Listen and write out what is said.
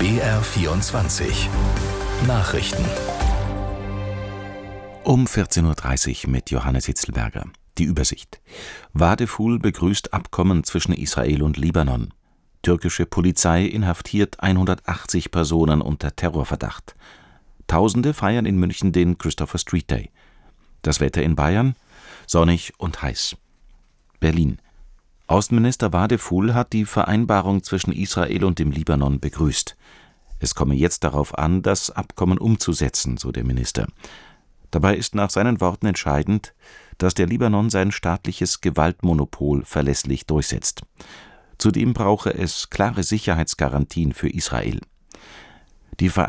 BR24 Nachrichten. Um 14.30 Uhr mit Johannes Hitzelberger. Die Übersicht. Wadeful begrüßt Abkommen zwischen Israel und Libanon. Türkische Polizei inhaftiert 180 Personen unter Terrorverdacht. Tausende feiern in München den Christopher Street Day. Das Wetter in Bayern? Sonnig und heiß. Berlin. Außenminister Wadeful hat die Vereinbarung zwischen Israel und dem Libanon begrüßt. Es komme jetzt darauf an, das Abkommen umzusetzen, so der Minister. Dabei ist nach seinen Worten entscheidend, dass der Libanon sein staatliches Gewaltmonopol verlässlich durchsetzt. Zudem brauche es klare Sicherheitsgarantien für Israel. Die Vereinbarung